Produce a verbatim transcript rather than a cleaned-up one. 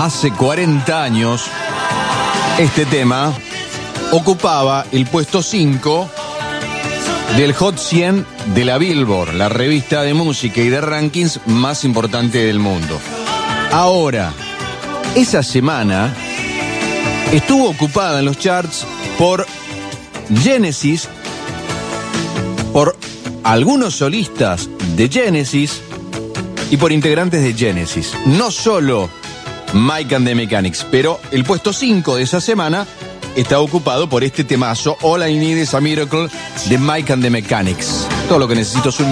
hace cuarenta años, este tema ocupaba el puesto cinco del Hot cien de la Billboard, la revista de música y de rankings más importante del mundo. Ahora, esa semana estuvo ocupada en los charts por Genesis, por algunos solistas de Genesis y por integrantes de Genesis. No solo Mike and the Mechanics, pero el puesto cinco de esa semana está ocupado por este temazo, All I Need Is a Miracle, de Mike and the Mechanics. Todo lo que necesito es un